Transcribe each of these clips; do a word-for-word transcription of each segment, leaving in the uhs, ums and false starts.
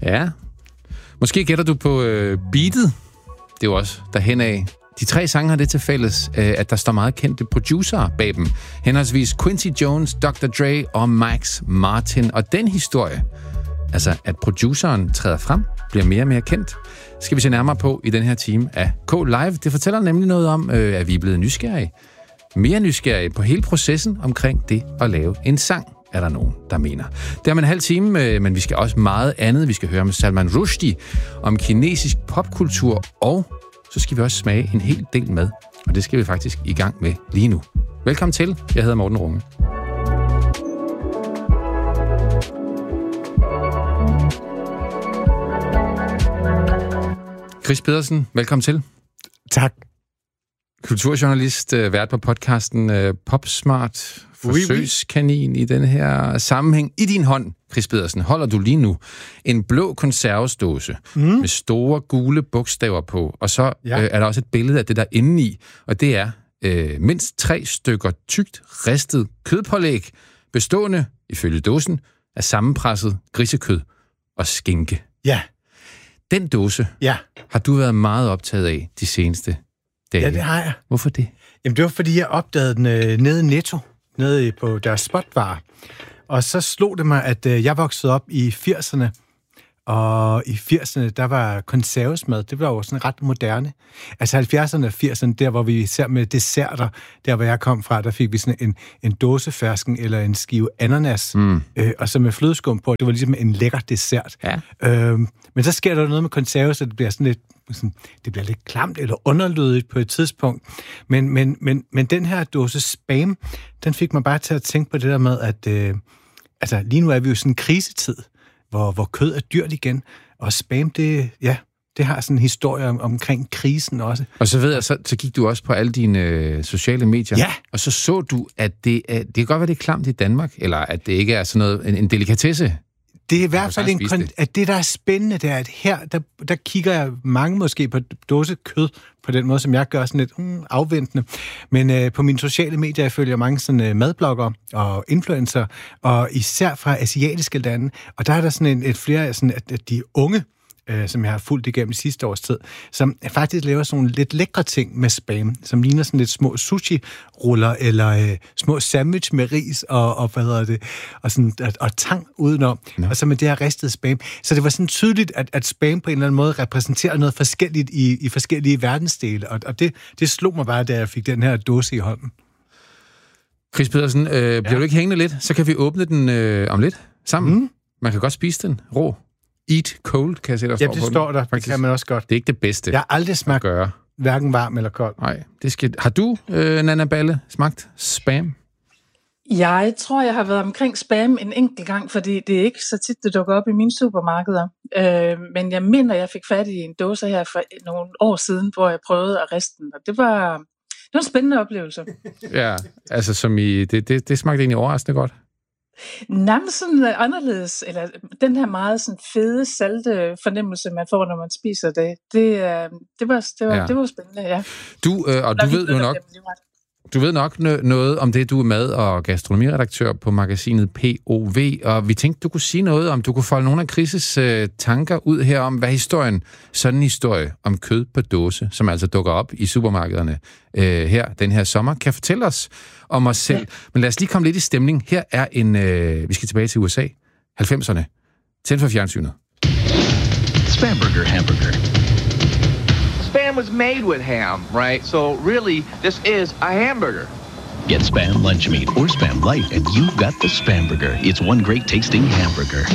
Ja. Måske gætter du på øh, beatet. Det er jo også derhen af. De tre sange har det til fælles, øh, at der står meget kendte producer bag dem. Henholdsvis Quincy Jones, doktor Dre og Max Martin. Og den historie, altså at produceren træder frem, bliver mere og mere kendt, skal vi se nærmere på i den her time af K Live. Det fortæller nemlig noget om, øh, at vi er blevet nysgerrige. Mere nysgerrige på hele processen omkring det at lave en sang, er der nogen, der mener. Det er om en halv time, øh, men vi skal også meget andet. Vi skal høre med Salman Rushdie om kinesisk popkultur, og så skal vi også smage en hel del mad. Og det skal vi faktisk i gang med lige nu. Velkommen til. Jeg hedder Morten Runge. Chris Pedersen, velkommen til. Tak. Kulturjournalist, vært på podcasten Popsmart, forsøgskanin oui, oui. i den her sammenhæng. I din hånd, Chris Pedersen, holder du lige nu en blå konservesdåse mm. med store gule bogstaver på, og så ja. øh, er der også et billede af det der indeni, og det er øh, mindst tre stykker tykt, ristet kødpålæg, bestående, ifølge dåsen, af sammenpresset grisekød og skinke. Ja. Den dåse ja. har du været meget optaget af de seneste dage. Ja, det har jeg. Hvorfor det? Jamen, det var, fordi jeg opdagede den øh, nede i Netto, nede på deres spotvarer. Og så slog det mig, at øh, jeg voksede op i firserne, og i firserne, der var konservesmad, det var jo sådan ret moderne. Altså halvfjerdserne og firserne, der hvor vi især med desserter, der hvor jeg kom fra, der fik vi sådan en, en dåsefersken eller en skive ananas, mm. øh, og så med flødeskum på. Det var ligesom en lækker dessert. Ja. Øhm, men så sker der noget med konserve, så det bliver sådan lidt, sådan, det bliver lidt klamt eller underlydigt på et tidspunkt. Men, men, men, men den her dåse Spam, den fik mig bare til at tænke på det der med, at øh, altså, lige nu er vi jo sådan en krisetid, Hvor, hvor kød er dyrt igen, og Spam, det, ja, det har sådan en historie om, omkring krisen også. Og så ved jeg, så, så gik du også på alle dine øh, sociale medier, ja. og så så du, at det, er, det kan godt være, det er klamt i Danmark, eller at det ikke er sådan noget, en, en delikatesse. Det er i hvert fald en, det. at det, der er spændende, det er, at her, der, der kigger jeg mange måske på dåse kød, på den måde, som jeg gør sådan lidt mm, afventende. Men øh, på mine sociale medier, jeg følger mange sådan øh, madblogger og influencer, og især fra asiatiske lande, og der er der sådan en, et flere, sådan, at, at de unge, øh, som jeg har fulgt igennem de sidste års tid, som faktisk laver sådan nogle lidt lækre ting med Spam, som ligner sådan lidt små sushi-ruller, eller øh, små sandwich med ris og, og hvad hedder det, og, sådan, og, og tang udenom, no. og så med det her ristede Spam. Så det var sådan tydeligt, at, at Spam på en eller anden måde repræsenterer noget forskelligt i, i forskellige verdensdele, og, og det, det slog mig bare, da jeg fik den her dåse i hånden. Chris Pedersen, øh, bliver ja. du ikke hængende lidt? Så kan vi åbne den øh, om lidt sammen. Mm. Man kan godt spise den rå. Eat cold, kan jeg se, der står ja, det på står den. der. Det kan man også godt. Det er ikke det bedste. Jeg har aldrig smagt gøre. hverken varm eller kold. Nej, det skal... Har du, øh, Nanna Balle, smagt Spam? Jeg tror, jeg har været omkring Spam en enkelt gang, fordi det er ikke så tit, det dukker op i mine supermarkeder. Øh, men jeg mener, jeg fik fat i en dåse her for nogle år siden, hvor jeg prøvede at riste den, og det var, det var en spændende oplevelse. Ja, altså som i... Det, det, det smagte egentlig overraskende godt. Nærmest sådan anderledes, eller den her meget sådan fede, salte fornemmelse, man får, når man spiser det, det, det, var, det, var, ja. det var spændende, ja. Du, øh, og du ved jo nok... Du ved nok noget om det, du er mad- og gastronomiredaktør på magasinet P O V, og vi tænkte, du kunne sige noget om, du kunne folde nogle af Chris' øh, tanker ud her om, hvad historien, sådan en historie om kød på dåse, som altså dukker op i supermarkederne øh, her den her sommer, kan fortælle os om os selv. Ja. Men lad os lige komme lidt i stemning. Her er en, øh, vi skal tilbage til U S A, halvfemserne. Tænd for fjernsynet. Spamburger hamburger. Spam was made with ham, right? So really, this is a hamburger. Get Spam lunch meat or Spam light, and you've got the Spamburger. It's one great tasting hamburger.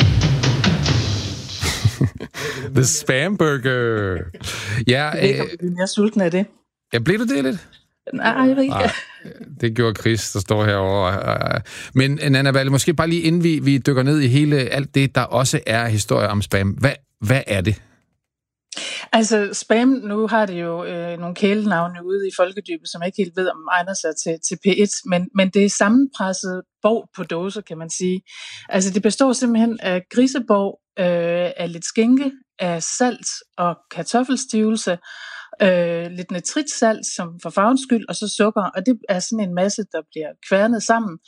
The Spamburger. Ja, jeg ved ikke, om jeg er sulten af det. Ja, blev du det lidt? Nej, jeg ved ikke. Ej, det gjorde Chris, der står herovre. Men Nanna Balle, måske bare lige inden vi, vi dykker ned i hele alt det, der også er historie om Spam. Hvad, hvad er det? Altså, Spam, nu har det jo øh, nogle kælenavne ude i folkedybet, som jeg ikke helt ved, om egner sig til, til P et, men, men det er sammenpresset borg på dåse, kan man sige. Altså, det består simpelthen af griseborg, øh, af lidt skinke, af salt og kartoffelstivelse, øh, lidt nitritsalt som for farvens skyld, og så sukker, og det er sådan en masse, der bliver kværnet sammen,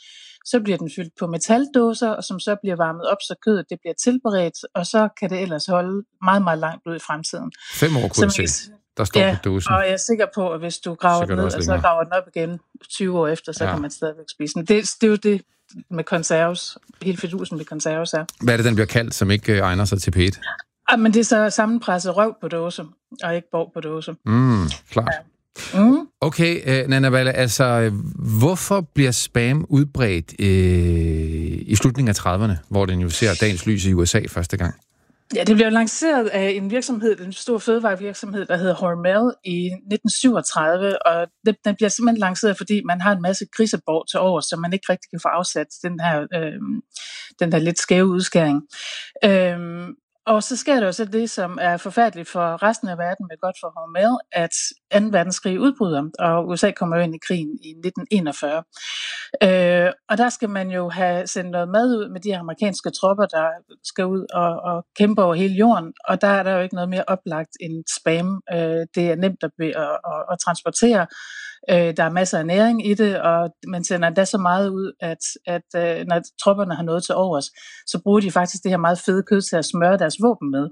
så bliver den fyldt på metaldåser, og som så bliver varmet op, så kødet det bliver tilberedt, og så kan det ellers holde meget, meget langt ud i fremtiden. Fem år kunne jeg se, der står ja, på dåsen. Og jeg er sikker på, at hvis du graver den ned, og så graver den op igen tyve år efter, så ja. kan man stadigvæk spise den. Det, det er jo det med konserves, hele fidusen med konserves er. Hvad er det, den bliver kaldt, som ikke egner sig til P et? Ah, men det er så sammenpresset røv på dåse, og ikke borg på dåse. Mm, klart. Ja. Mm. Okay, uh, Nanna Walle, altså, hvorfor bliver spam udbredt uh, i slutningen af trediverne, hvor den jo ser dagens lys i U S A første gang? Ja, det blev lanceret af en virksomhed, en stor fødevarevirksomhed, der hedder Hormel i nitten syvogtredive, og det, den bliver simpelthen lanceret, fordi man har en masse griseborg til over, så man ikke rigtig kan få afsat den her, øh, den her lidt skæve udskæring. Øh, Og så sker der jo så det, som er forfærdeligt for resten af verden, men godt for Hormel, at anden verdenskrig udbryder, og U S A kommer jo ind i krigen i nitten enogfyrre. Øh, og der skal man jo have sendt noget mad ud med de amerikanske tropper, der skal ud og, og kæmpe over hele jorden, og der er der jo ikke noget mere oplagt end spam. Øh, det er nemt at, at, at, at transportere. Der er masser af næring i det, og man sender endda så meget ud, at, at når tropperne har noget til overs, så bruger de faktisk det her meget fede kød til at smøre deres våben med.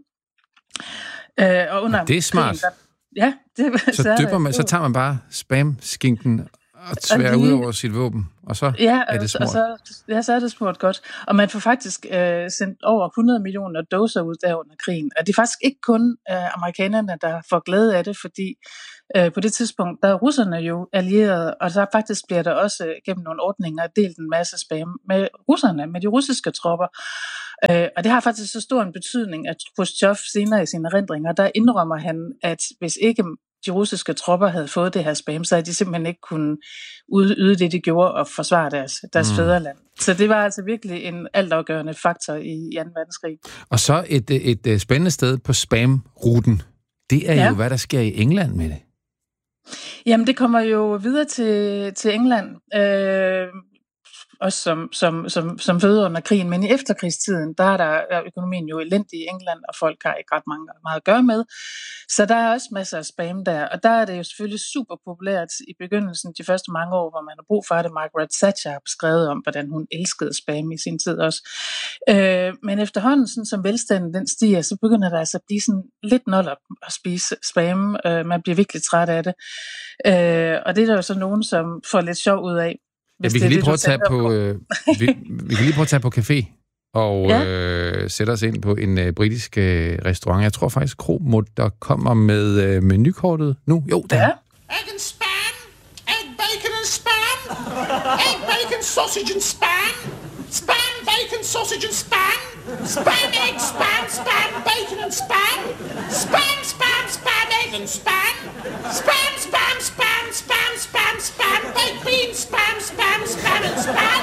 Og under det er smart. Krigen, der, ja, det, så, så, dypper man, så tager man bare spam-skinken og tværer ud over sit våben, og så ja, er det smurt. Og så, ja, så er det smurt godt. Og man får faktisk øh, sendt over hundrede millioner doser ud der under krigen. Og det er faktisk ikke kun øh, amerikanerne, der får glæde af det, fordi øh, på det tidspunkt, der er russerne jo allierede, og så faktisk bliver der også øh, gennem nogle ordninger delt en masse spam med russerne, med de russiske tropper. Øh, og det har faktisk så stor en betydning, at Khrushchev senere i sine erindringer, der indrømmer han, at hvis ikke de russiske tropper havde fået det her spam, så havde de simpelthen ikke kunnet yde det, de gjorde, og forsvare deres, deres mm. fædreland. Så det var altså virkelig en altafgørende faktor i, i anden verdenskrig. Og så et, et, et spændende sted på spam-ruten. Det er ja. jo, hvad der sker i England med det. Jamen, det kommer jo videre til, til England. Øh, også som, som, som, som føde under krigen, men i efterkrigstiden, der er, der, er økonomien jo elendig i England, og folk har ikke ret mange, meget at gøre med. Så der er også masser af spam der, og der er det jo selvfølgelig super populært i begyndelsen, de første mange år, hvor man har brug for det. Margaret Thatcher har beskrevet om, hvordan hun elskede spam i sin tid også. Øh, men efterhånden, sådan, som velstanden den stiger, så begynder der altså at blive sådan lidt noller at spise spam. Øh, man bliver virkelig træt af det. Øh, og det er der jo så nogen, som får lidt sjov ud af. Ja, vi kan lige prøve at tage på, øh, vi, vi kan lige prøve at tage på café og ja. øh, sætte os ind på en øh, britisk øh, restaurant. Jeg tror faktisk, Kromod, der kommer med øh, menukortet nu. Jo, der. Ja. Egg and spam, egg, bacon and spam, egg, bacon, sausage and spam, spam, bacon, sausage and spam, spam, egg, spam, spam, bacon and spam, spam, spam, spam, egg and spam, spam, spam, spam, spam, spam, spam, baked beans, spam, spam, spam and spam.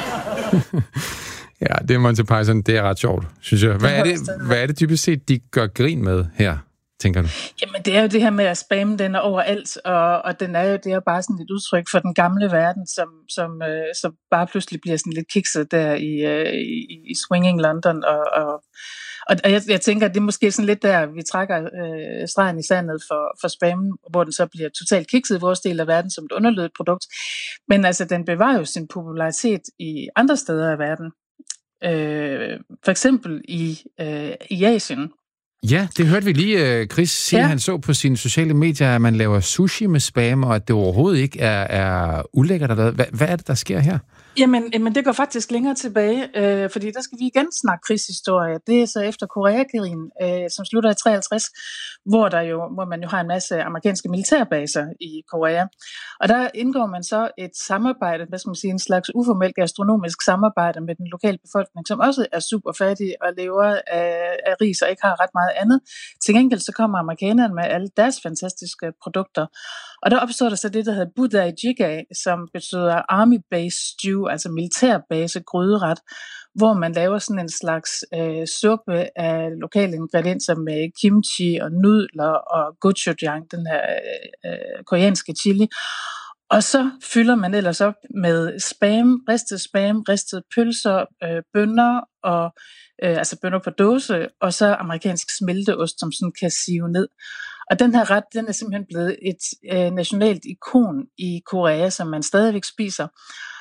Ja, det er Monty Python. Det er ret sjovt, synes jeg. Hvad er det, hvad er det typisk set, de gør grin med her, tænker du? Jamen, det er jo det her med at spamme, den er overalt, og, og den er jo, det er bare sådan et udtryk for den gamle verden, som, som, øh, som bare pludselig bliver sådan lidt kikset der i, øh, i, i swinging London, og, og, og jeg, jeg tænker, at det er måske sådan lidt der, vi trækker øh, stregen i sandet for, for spammen, hvor den så bliver totalt kikset i vores del af verden som et underlødigt produkt. Men altså, den bevarer jo sin popularitet i andre steder af verden. Øh, for eksempel i, øh, i Asien. Ja, det hørte vi lige. Chris siger, ja. Han så på sine sociale medier, at man laver sushi med spam, og at det overhovedet ikke er, er ulækkert. Hvad, hvad er det, der sker her? Jamen, jamen det går faktisk længere tilbage, øh, fordi der skal vi igen snakke krigshistorie. Det er så efter Koreakrigen, øh, som slutter i treoghalvtreds, hvor, der jo, hvor man jo har en masse amerikanske militærbaser i Korea. Og der indgår man så et samarbejde, hvad skal man sige, en slags uformelt gastronomisk samarbejde med den lokale befolkning, som også er super fattig og lever af, af ris og ikke har ret meget andet. Til gengæld så kommer amerikanerne med alle deres fantastiske produkter. Og der opstår der så det, der hedder Budae Jjigae, som betyder Army Base Stew, altså militærbase gryderet, hvor man laver sådan en slags øh, suppe af lokale ingredienser med kimchi og nudler og gochujang, den her øh, koreanske chili. Og så fylder man ellers op med spam, ristet spam, ristet pølser, øh, bønner og øh, altså bønner på dåse, og så amerikansk smelteost, som sådan kan sive ned. Og den her ret, den er simpelthen blevet et øh, nationalt ikon i Korea, som man stadigvæk spiser.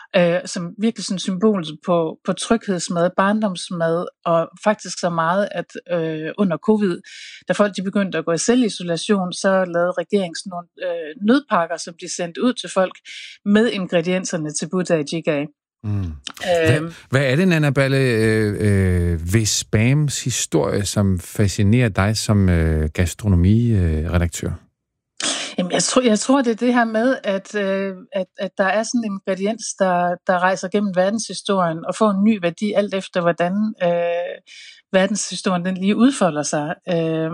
øh, som virkelig sådan symbol på, på tryghedsmad, barndomsmad, og faktisk så meget, at øh, under covid, da folk de begyndte at gå i selvisolation, så lavede regeringen sådan nogle øh, nødpakker, som de sendte ud til folk med ingredienserne til Buddha Jjigae. Mm. Hvad, hvad er det, Nanna Balle, øh, øh, ved Spams historie, som fascinerer dig som øh, gastronomiredaktør? Øh, Jamen, jeg tror, jeg tror, det er det her med, at, øh, at, at der er sådan en ingrediens, der, der rejser gennem verdenshistorien og får en ny værdi alt efter, hvordan øh, verdenshistorien den lige udfolder sig. Øh,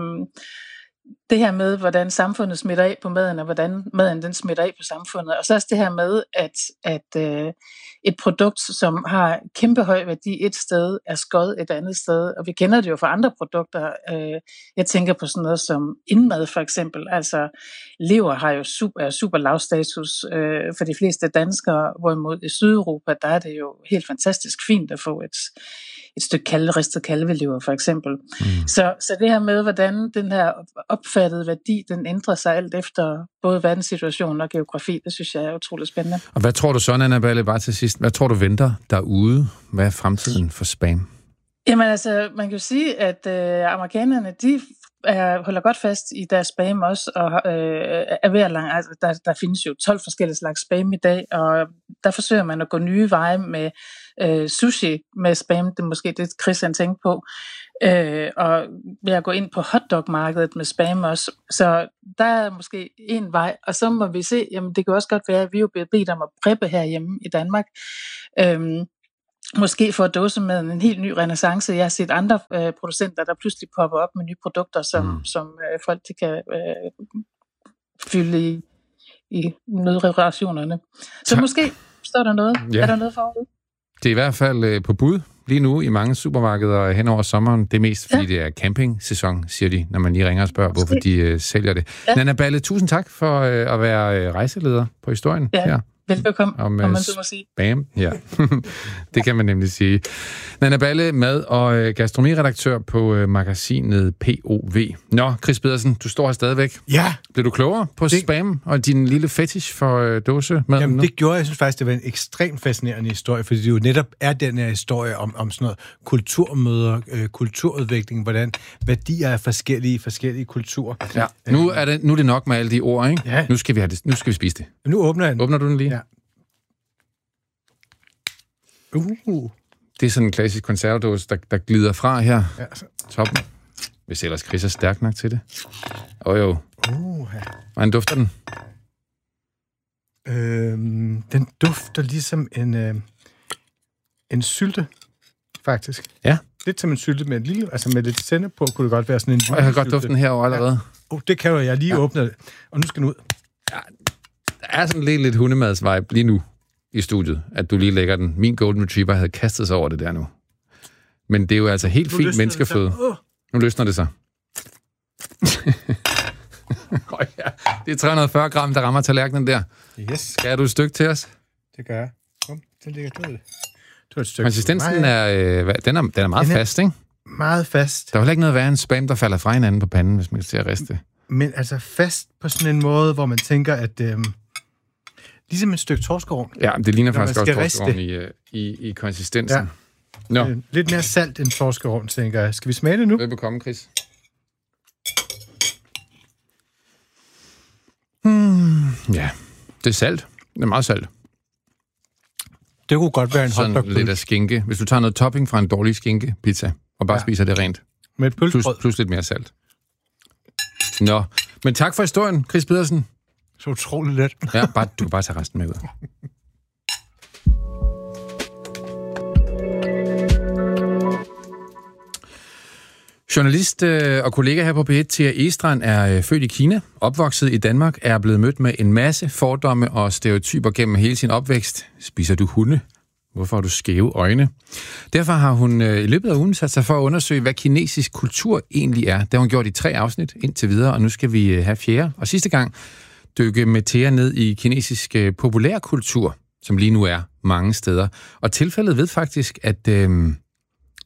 det her med, hvordan samfundet smitter af på maden, og hvordan maden den smitter af på samfundet. Og så også det her med, at, at øh, et produkt, som har kæmpe høj værdi et sted, er skåret et andet sted. Og vi kender det jo fra andre produkter. Øh, jeg tænker på sådan noget som indmad for eksempel. Altså lever har jo super, super lav status øh, for de fleste danskere, hvorimod i Sydeuropa, der er det jo helt fantastisk fint at få et et stykke kalve, ristet kalvelever for eksempel. Mm. Så, så det her med, hvordan den her opfattede værdi, den ændrer sig alt efter både verdenssituationen og geografi, det synes jeg er utroligt spændende. Og hvad tror du så, Nanna Balle, bare til sidst, hvad tror du venter derude? Hvad er fremtiden for Spam? Jamen altså, man kan jo sige, at øh, amerikanerne, de er, holder godt fast i deres spam også, og øh, er ved at lang, altså, der, der findes jo tolv forskellige slags spam i dag, og der forsøger man at gå nye veje med øh, sushi med spam, det er måske det, Christian tænkte på, øh, og ved at gå ind på hotdog-markedet med spam også, så der er måske en vej, og så må vi se, jamen det kan også godt være, at vi er jo blevet bedt om at preppe herhjemme i Danmark, øh, måske får dåsemaden en helt ny renæssance. Jeg har set andre øh, producenter, der pludselig popper op med nye produkter, som, mm. som øh, folk de kan øh, fylde i, i nødreparationerne. Så tak. Måske står der noget. Ja. Er der noget forude? Det er i hvert fald øh, på bud lige nu i mange supermarkeder hen over sommeren. Det er mest, fordi ja. det er camping-sæson, siger de, når man lige ringer og spørger, måske. Hvorfor de øh, sælger det. Ja. Nanna Balle, tusind tak for øh, at være øh, rejseleder på historien ja. her. Velbekomme, om, om man så må sige. Bam, ja. Det kan man nemlig sige. Nanna Balle, mad- og gastronomiredaktør på magasinet P O V. Nå, Chris Pedersen, du står her stadigvæk. Ja. Blev du klogere på det... spam og din lille fetish for dåsemad? Jamen, det gjorde jeg. Jeg synes faktisk, det var en ekstremt fascinerende historie, fordi det jo netop er den her historie om, om sådan noget kulturmøder, øh, kulturudvikling, hvordan værdier er forskellige i forskellige kulturer. Ja, nu er det, nu er det nok med alle de ord, ikke? Ja. Nu skal vi have det, nu skal vi spise det. Nu åbner jeg den. Åbner du den lige? Ja. Uh. Det er sådan en klassisk konservedåse, der, der glider fra her. Ja, så. Toppen. Hvis ellers Chris er stærk nok til det. Åh oh, jo. Uh, ja. Hvordan dufter den? Øhm, den dufter ligesom en, øh, en sylte, faktisk. Ja. Lidt som en sylte med en lille, altså med lidt sennep på, kunne det godt være sådan en Jeg har godt duften herover allerede. Ja. Oh, det kan du, jeg lige ja. åbner det. Og nu skal den ud. Ja, der er sådan lidt, lidt hundemadsvibe lige nu i studiet, at du lige lægger den. Min Golden Retriever havde kastet sig over det der nu. Men det er jo altså helt nu fint menneskeføde. Uh. Nu løsner det sig. oh, ja. Det er tre hundrede og fyrre gram, der rammer tallerkenen der. Yes. Skal du et stykke til os? Det gør jeg. Kom, den ligger død. Det var et stykke. Konsistensen er, øh, den er, den er meget den er fast, ikke? Meget fast. Der er heller ikke noget værre end spam, der falder fra hinanden på panden, hvis man skal til at riste. Men altså fast på sådan en måde, hvor man tænker, at øh, ligesom et stykke torskerovn. Ja, det ligner faktisk også torskerovn i, i, i konsistensen. Ja. Nå. Øh, lidt mere salt end torskerovn, tænker jeg. Skal vi smage det nu? Velbekomme, Chris. Hmm. Ja, det er salt. Det er meget salt. Det kunne godt være en hotdog. Sådan lidt af skinke. Hvis du tager noget topping fra en dårlig skinkepizza, og bare ja. spiser det rent. Med et pølsebrød. Plus, plus lidt mere salt. Nå, men tak for historien, Chris Pedersen. Så utroligt let. Ja, bare, du kan bare tage resten med ud. Journalist og kollega her på P et, Thea Estrand, er født i Kina, opvokset i Danmark, er blevet mødt med en masse fordomme og stereotyper gennem hele sin opvækst. Spiser du hunde? Hvorfor har du skæve øjne? Derfor har hun i løbet af ugen sat sig for at undersøge, hvad kinesisk kultur egentlig er. Det har hun gjort i tre afsnit indtil videre, og nu skal vi have fjerde. Og sidste gang dykke med Thea ned i kinesisk populærkultur, som lige nu er mange steder. Og tilfældet ved faktisk, at øh,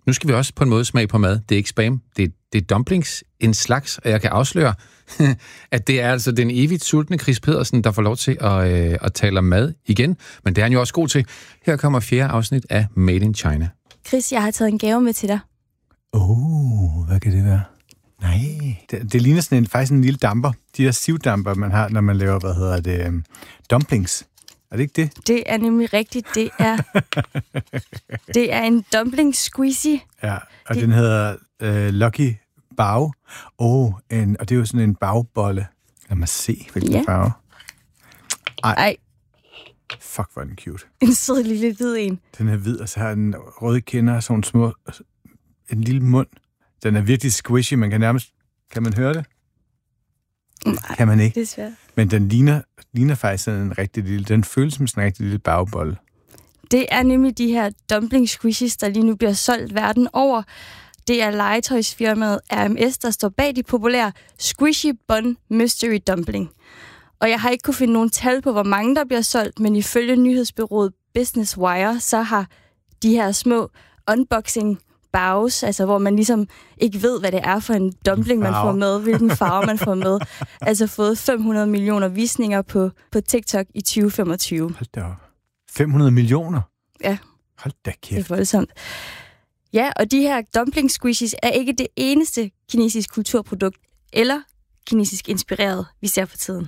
Nu skal vi også på en måde smage på mad. Det er ikke spam, det er, det er dumplings, en slags, og jeg kan afsløre, at det er altså den evigt sultne Chris Pedersen, der får lov til at, øh, at tale om mad igen. Men det er han jo også god til. Her kommer fjerde afsnit af Made in China. Chris, jeg har taget en gave med til dig. Åh, oh, hvad kan det være? Nej, det, det ligner sådan en, faktisk en lille damper. De der sivdamper, man har, når man laver, hvad hedder det, um, dumplings. Er det ikke det? Det er nemlig rigtigt. Det er, det er en dumpling squeezy. Ja, og det... den hedder øh, Lucky Bao. Oh, en, og det er jo sådan en bagbolle. Lad mig se, hvilken ja. farve. Ej. Ej. Fuck, hvor er den cute. En sød lille hvid en. Den er hvid, og så har den røde kinder og sådan små... En lille mund. Den er virkelig squishy. Man kan nærmest... Kan man høre det? Nej, kan man ikke. Det er svært. Men den ligner, ligner faktisk sådan en rigtig lille... Den føles som sådan en rigtig lille bagbolle. Det er nemlig de her dumpling squishies, der lige nu bliver solgt verden over. Det er legetøjsfirmaet R M S, der står bag de populære Squishy Bun Mystery Dumpling. Og jeg har ikke kunne finde nogen tal på, hvor mange der bliver solgt, men ifølge nyhedsbureauet Business Wire, så har de her små unboxing bags, altså hvor man ligesom ikke ved, hvad det er for en dumpling, man får med, hvilken farve man får med, altså fået fem hundrede millioner visninger på, på TikTok i tyve femogtyve. Hold da op. fem hundrede millioner? Ja. Hold da kæft. Det er voldsomt. Ja, og de her dumpling squishies er ikke det eneste kinesisk kulturprodukt eller kinesisk inspireret, vi ser for tiden.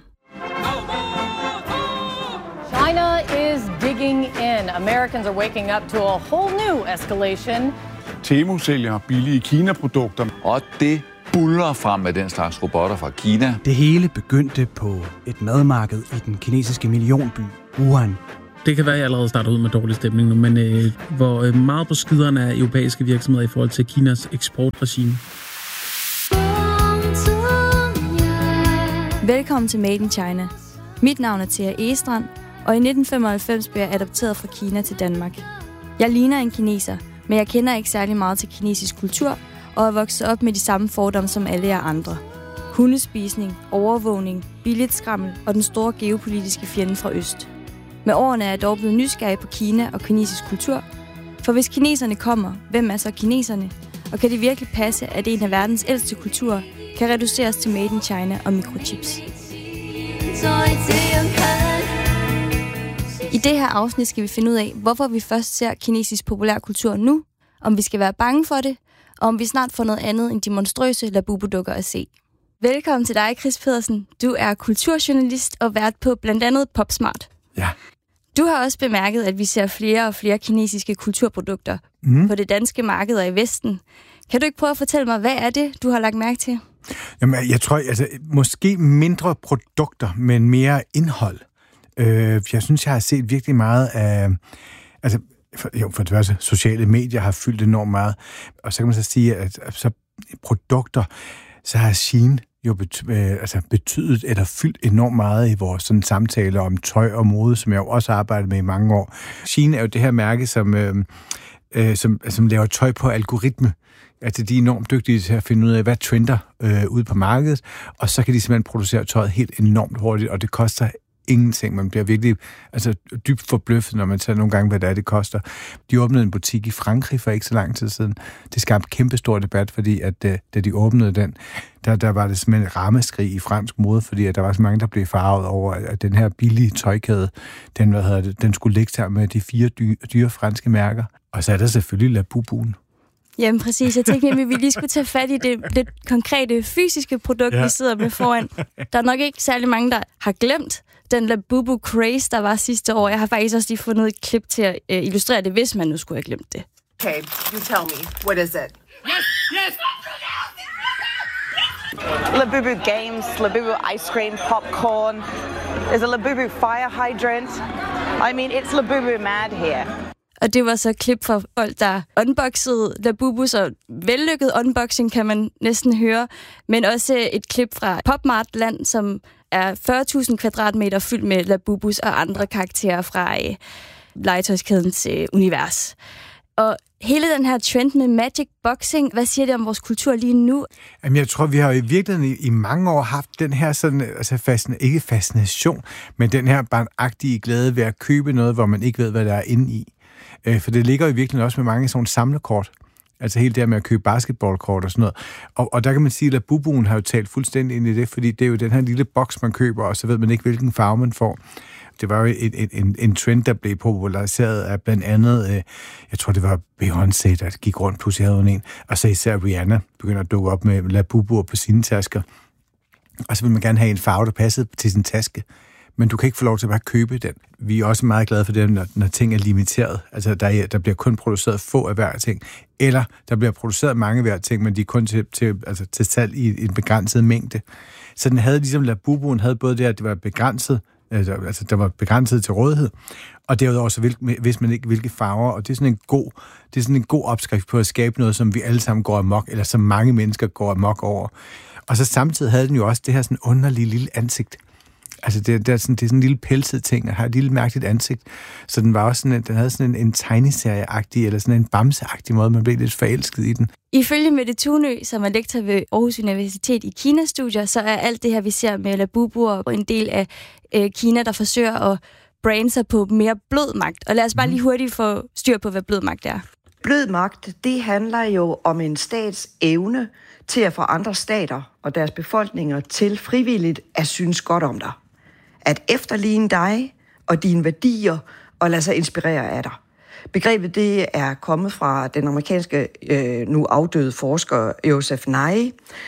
China is digging in. Americans are waking up to a whole new escalation. Temu sælger billige Kina-produkter. Og det buldrer frem med den slags robotter fra Kina. Det hele begyndte på et madmarked i den kinesiske millionby Wuhan. Det kan være, at jeg allerede starter ud med dårlig stemning nu, men øh, hvor øh, meget på skideren er europæiske virksomheder i forhold til Kinas eksportregime. Velkommen til Made in China. Mit navn er Thea Egestrand, og i nitten femoghalvfems blev jeg adopteret fra Kina til Danmark. Jeg ligner en kineser, men jeg kender ikke særlig meget til kinesisk kultur, og er vokset op med de samme fordomme som alle jer andre. Hundespisning, overvågning, billigt skrammel og den store geopolitiske fjende fra øst. Med årene er jeg dog blevet nysgerrig på Kina og kinesisk kultur. For hvis kineserne kommer, hvem er så kineserne? Og kan det virkelig passe, at en af verdens ældste kulturer kan reduceres til Made in China og mikrochips? I det her afsnit skal vi finde ud af, hvorfor vi først ser kinesisk populærkultur nu, om vi skal være bange for det, og om vi snart får noget andet end de monstrøse Labubu-dukker at se. Velkommen til dig, Chris Pedersen. Du er kulturjournalist og vært på blandt andet PopSmart. Ja. Du har også bemærket, at vi ser flere og flere kinesiske kulturprodukter mm. på det danske marked og i Vesten. Kan du ikke prøve at fortælle mig, hvad er det, du har lagt mærke til? Jamen, jeg tror, altså, måske mindre produkter, men mere indhold. Øh, jeg synes, jeg har set virkelig meget af... Altså, for, jo, for det første, sociale medier har fyldt enormt meget. Og så kan man så sige, at så produkter, så har Shein jo bety- øh, altså betydet, eller fyldt enormt meget i vores sådan, samtaler om tøj og mode, som jeg jo også har arbejdet med i mange år. Shein er jo det her mærke, som, øh, øh, som, som laver tøj på algoritme. Altså, de er enormt dygtige til at finde ud af, hvad trender øh, ude på markedet, og så kan de simpelthen producere tøjet helt enormt hurtigt, og det koster ingenting. Man bliver virkelig altså, dybt forbløffet, når man tager nogle gange, hvad det er, det koster. De åbnede en butik i Frankrig for ikke så lang tid siden. Det skabte kæmpe stor debat, fordi at, da de åbnede den, der, der var det simpelthen et rammeskrig i fransk mode, fordi at der var så mange, der blev farvet over, at den her billige tøjkæde, den, hvad hedder det, den skulle ligge her med de fire dyre, dyre franske mærker. Og så er der selvfølgelig Labubu'en. Jamen præcis. Jeg tænkte nemlig, at vi lige skulle tage fat i det lidt konkrete fysiske produkt, ja. vi sidder med foran. Der er nok ikke særlig mange, der har glemt den Labubu craze, der var sidste år. Jeg har faktisk også lige fundet et klip til at uh, illustrere det, hvis man nu skulle have glemt det. Okay, you tell me. What is it? Yes, yes! Labubu games, Labubu ice cream, popcorn. There's a Labubu fire hydrant. I mean, it's Labubu mad here. Og det var så et klip fra folk, der unboxede Labubu, så vellykket unboxing kan man næsten høre. Men også et klip fra PopMart Land, som er fyrre tusind kvadratmeter fyldt med Labubus og andre karakterer fra øh, legetøjskædens øh, univers. Og hele den her trend med magic boxing, hvad siger det om vores kultur lige nu? Jamen, jeg tror, vi har i virkeligheden i, i mange år haft den her sådan, altså fascin- ikke fascination, men den her barnagtige glæde ved at købe noget, hvor man ikke ved, hvad der er inde i. Øh, for det ligger i virkeligheden også med mange sådan samlekort. Altså helt det med at købe basketballkort og sådan noget. Og, og der kan man sige, at Labubu'en har jo talt fuldstændig ind i det, fordi det er jo den her lille boks, man køber, og så ved man ikke, hvilken farve man får. Det var jo et, et, en, en trend, der blev populariseret af blandt andet, øh, jeg tror, det var Beyoncé, der gik rundt, pludselig havde hun en, og så især Rihanna begynder at dukke op med Labubu'er på sine tasker. Og så vil man gerne have en farve, der passede til sin taske. Men du kan ikke få lov til at bare købe den. Vi er også meget glade for det, når, når ting er limiteret. Altså, der, er, der bliver kun produceret få af hver ting. Eller der bliver produceret mange af hver ting, men de er kun til, til, altså, til salg i en begrænset mængde. Så den havde ligesom Labubu'en havde både det, at det var begrænset, altså der var begrænset til rådighed, og derudover så vidste man ikke, hvilke farver, og det er sådan en god, det er sådan en god opskrift på at skabe noget, som vi alle sammen går amok, eller som mange mennesker går amok over. Og så samtidig havde den jo også det her sådan underlige lille ansigt. Altså det, det, er sådan, det er sådan en lille pelset ting, og har et lille mærkeligt ansigt. Så den var også sådan en, den havde sådan en, en tegneserie-agtig, eller sådan en bamse-agtig måde, man blev lidt forelsket i den. Ifølge Mette Tunø, som er lektor ved Aarhus Universitet i Kina-studier, så er alt det her, vi ser med Labubu'er, en del af øh, Kina, der forsøger at brande sig på mere blød magt. Og lad os bare lige hurtigt få styr på, hvad blød magt er. Blød magt, det handler jo om en stats evne til at få andre stater og deres befolkninger til frivilligt at synes godt om dig. At efterligne dig og dine værdier og lade sig inspirere af dig. Begrebet det er kommet fra den amerikanske øh, nu afdøde forsker Joseph Nye.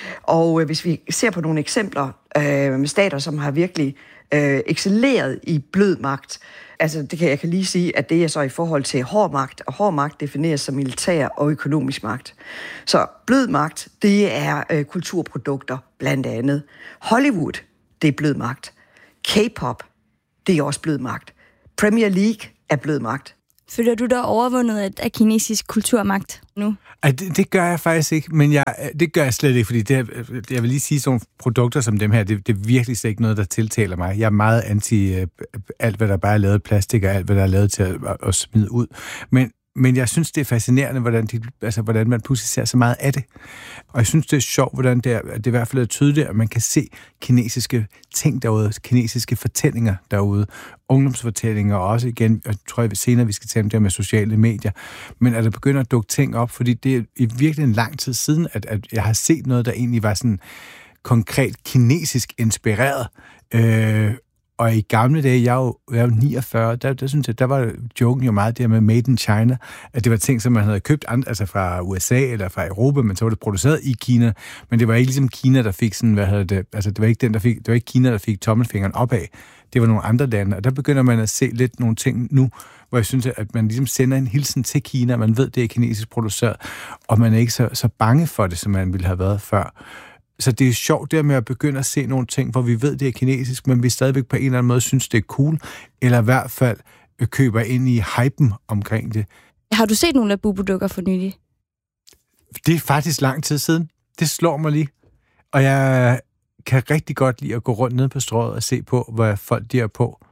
Og øh, hvis vi ser på nogle eksempler øh, med stater, som har virkelig øh, excelleret i blød magt, altså det kan jeg kan lige sige, at det er så i forhold til hård magt, og hård magt defineres som militær og økonomisk magt. Så blød magt, det er øh, kulturprodukter blandt andet. Hollywood, det er blød magt. K-pop, det er også blød magt. Premier League er blød magt. Føler du dig overvundet af, af kinesisk kulturmagt nu? Ej, det, det gør jeg faktisk ikke, men jeg, det gør jeg slet ikke, fordi det, jeg vil lige sige, sådan produkter som dem her, det, det er virkelig slet ikke noget, der tiltaler mig. Jeg er meget anti uh, alt, hvad der bare er lavet plastik, og alt, hvad der er lavet til at, at, at smide ud. Men Men jeg synes, det er fascinerende, hvordan, de, altså, hvordan man pludselig ser så meget af det. Og jeg synes, det er sjovt, hvordan det, er, det i hvert fald er tydeligt, at man kan se kinesiske ting derude, kinesiske fortællinger derude, ungdomsfortællinger, og også igen, jeg tror jeg senere, vi skal tale om det med sociale medier, men at der begynder at dukke ting op, fordi det er i virkelig en lang tid siden, at, at jeg har set noget, der egentlig var sådan konkret kinesisk inspireret. Øh, Og i gamle dage, jeg er jo, jeg er jo niogfyrre, der, der synes jeg, der var joken jo meget der med Made in China, at det var ting, som man havde købt andre, altså fra U S A eller fra Europa, men så var det produceret i Kina, men det var ikke ligesom Kina, der fik sådan, hvad hedder det, altså det var ikke den, der fik, det var ikke Kina, der fik tommelfingeren opad, det var nogle andre lande, og der begynder man at se lidt nogle ting nu, hvor jeg synes, at man ligesom sender en hilsen til Kina, man ved, det er kinesisk produceret, og man er ikke så, så bange for det, som man ville have været før. Så det er sjovt der med at begynde at se nogle ting, hvor vi ved, det er kinesisk, men vi stadigvæk på en eller anden måde synes, det er cool, eller i hvert fald køber ind i hypen omkring det. Har du set nogle af Labubu-dukker for nylig? Det er faktisk lang tid siden. Det slår mig lige. Og jeg kan rigtig godt lide at gå rundt ned på strøget og se på, hvad folk de er på.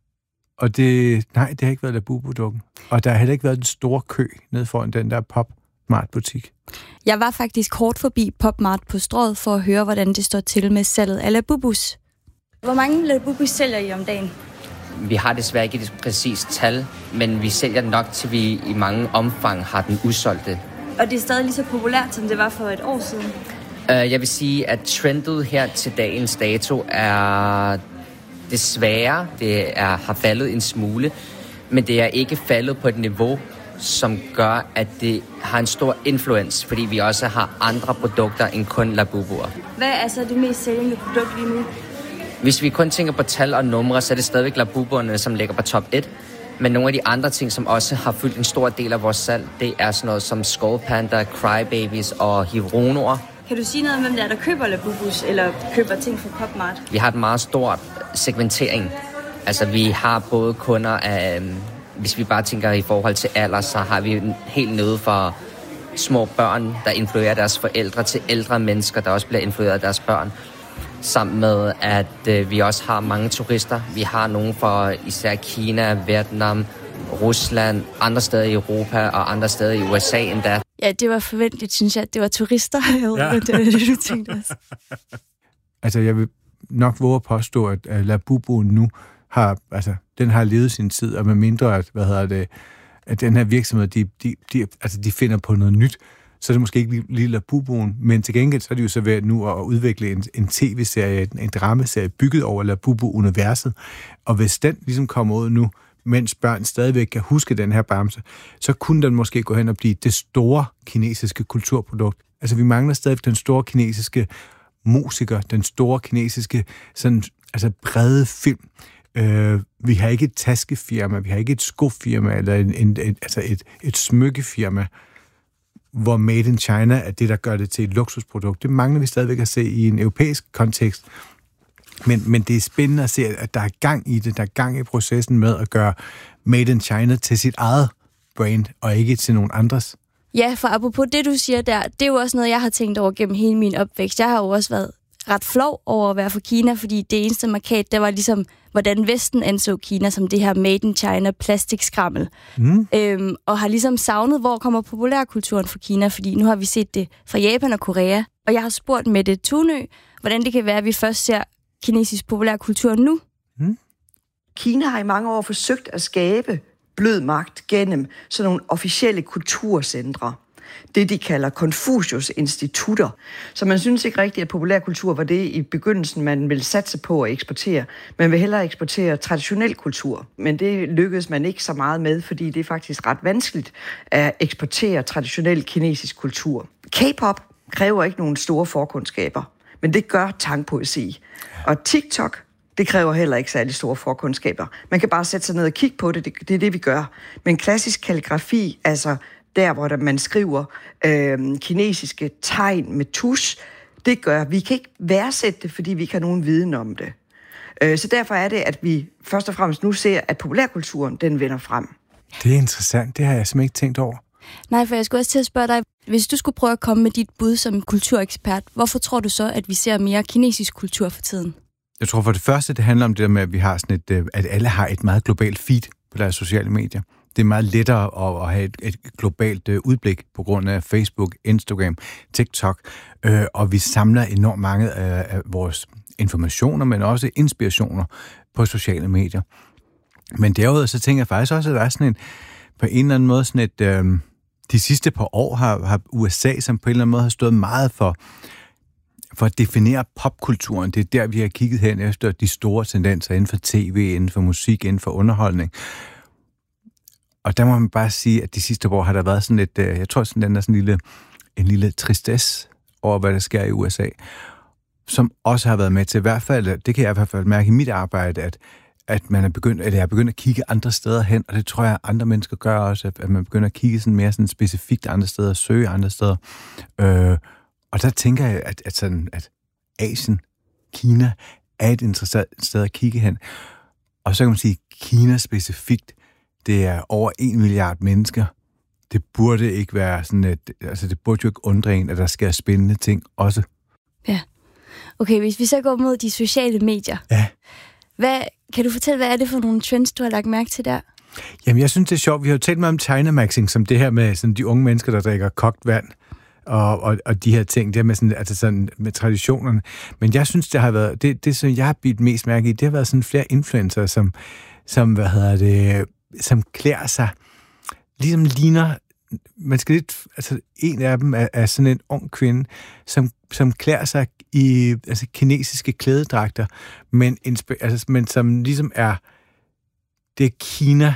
Og det, nej, det har ikke været Labubu-dukken. Og der har heller ikke været den store kø ned foran den der Pop Mart-butik. Jeg var faktisk kort forbi Pop Mart på Strøget for at høre, hvordan det står til med salget af Labubus. Hvor mange Labubus sælger I om dagen? Vi har desværre ikke et præcist tal, men vi sælger nok, til vi i mange omfang har den udsolgte. Og det er stadig lige så populært, som det var for et år siden? Uh, jeg vil sige, at trendet her til dagens dato er desværre, det er, har faldet en smule, men det er ikke faldet på et niveau, som gør, at det har en stor influence, fordi vi også har andre produkter end kun Labubuer. Hvad er så det mest sælgende produkt lige nu? Hvis vi kun tænker på tal og numre, så er det stadigvæk Labubuerne, som ligger på top et. Men nogle af de andre ting, som også har fyldt en stor del af vores salg, det er sådan noget som Skull Panda, Crybabies og Hironoer. Kan du sige noget om, hvem der er, der køber Labubus, eller køber ting fra Pop Mart? Vi har et meget stort segmentering. Altså, vi har både kunder af... Hvis vi bare tænker i forhold til alder, så har vi helt nede for små børn, der influerer deres forældre, til ældre mennesker, der også bliver influeret af deres børn. Sammen med, at øh, vi også har mange turister. Vi har nogen fra især Kina, Vietnam, Rusland, andre steder i Europa og andre steder i U S A endda. Ja, det var forventeligt, synes jeg, at det var turister. Jeg ved, ja. Det var det, du tænkte også. Altså, jeg vil nok våge at påstå, at Labubu nu har, altså, den har levet sin tid, og med mindre, at, hvad hedder det, at den her virksomhed, de, de, de, altså, de finder på noget nyt, så er det måske ikke lige, lige Labubu'en, men til gengæld så er de jo så ved nu at udvikle en, en tv-serie, en, en dramaserie bygget over Labubu-universet, og hvis den ligesom kommer ud nu, mens børn stadigvæk kan huske den her bamse, så kunne den måske gå hen og blive det store kinesiske kulturprodukt. Altså vi mangler stadig den store kinesiske musiker, den store kinesiske sådan, altså brede film. Øh, vi har ikke et taskefirma, vi har ikke et skofirma, eller en, en, et, altså et, et smykkefirma, hvor Made in China er det, der gør det til et luksusprodukt. Det mangler vi stadigvæk at se i en europæisk kontekst. Men, men det er spændende at se, at der er gang i det, der er gang i processen med at gøre Made in China til sit eget brand, og ikke til nogen andres. Ja, for apropos det, du siger der, det er jo også noget, jeg har tænkt over gennem hele min opvækst. Jeg har jo også været ret flov over at være fra Kina, fordi det eneste markat, der var ligesom, hvordan Vesten anså Kina som det her Made in China plastikskrammel. Mm. Øhm, og har ligesom savnet, hvor kommer populærkulturen fra Kina, fordi nu har vi set det fra Japan og Korea. Og jeg har spurgt Mette Tunø, hvordan det kan være, at vi først ser kinesisk populærkultur nu. Mm. Kina har i mange år forsøgt at skabe blød magt gennem sådan nogle officielle kulturcentre. Det, de kalder Konfucius-institutter. Så man synes ikke rigtigt, at populærkultur var det i begyndelsen, man ville satse på at eksportere. Man vil hellere eksportere traditionel kultur. Men det lykkedes man ikke så meget med, fordi det er faktisk ret vanskeligt at eksportere traditionel kinesisk kultur. K-pop kræver ikke nogen store forkundskaber, men det gør tangpoesi. Og TikTok, det kræver heller ikke særlig store forkundskaber. Man kan bare sætte sig ned og kigge på det, det, det er det, vi gør. Men klassisk kalligrafi, altså der, hvor man skriver øh, kinesiske tegn med tusch, det gør, vi kan ikke værdsætte det, fordi vi ikke har nogen viden om det. Øh, så derfor er det, at vi først og fremmest nu ser, at populærkulturen, den vender frem. Det er interessant, det har jeg simpelthen ikke tænkt over. Nej, for jeg skulle også til at spørge dig, hvis du skulle prøve at komme med dit bud som kulturekspert, hvorfor tror du så, at vi ser mere kinesisk kultur for tiden? Jeg tror for det første, det handler om det der med, at vi har sådan et, at alle har et meget globalt feed på deres sociale medier. Det er meget lettere at, at have et, et globalt øh, udblik på grund af Facebook, Instagram, TikTok, øh, og vi samler enormt mange af, af vores informationer, men også inspirationer på sociale medier. Men derudover så tænker jeg faktisk også, at der er sådan en, på en eller anden måde sådan et, øh, de sidste par år har, har U S A, som på en eller anden måde har stået meget for, for at definere popkulturen. Det er der, vi har kigget hen efter de store tendenser inden for tv, inden for musik, inden for underholdning. Og der må man bare sige, at de sidste år har der været sådan et, jeg tror sådan, den er sådan en lille, en lille tristesse over, hvad der sker i U S A, som også har været med til, i hvert fald, det kan jeg i hvert fald mærke i mit arbejde, at, at man er begyndt, eller jeg er begyndt at kigge andre steder hen, og det tror jeg, andre mennesker gør også, at man begynder at kigge sådan mere sådan specifikt andre steder, søge andre steder. Øh, og der tænker jeg, at, at, sådan, at Asien, Kina, er et interessant sted at kigge hen. Og så kan man sige, Kina specifikt, det er over en milliard mennesker. Det burde ikke være sådan et, altså det burde jo ikke undre en, at der sker spændende ting også. Ja. Okay, hvis vi så går mod de sociale medier. Ja. Hvad, kan du fortælle, hvad er det for nogle trends, du har lagt mærke til der? Jamen, jeg synes, det er sjovt. Vi har jo talt meget om China-maxing, som det her med sådan, de unge mennesker, der drikker kogt vand, og, og, og de her ting, det her med, sådan, altså sådan, med traditionerne. Men jeg synes, det har været, det, det som jeg har bidt mest mærke i, det har været sådan flere influencer, som, som hvad hedder det, som klæder sig, ligesom ligner, man skal lidt, altså en af dem er, er sådan en ung kvinde, som, som klæder sig i altså kinesiske klædedragter, men, altså, men som ligesom er det Kina,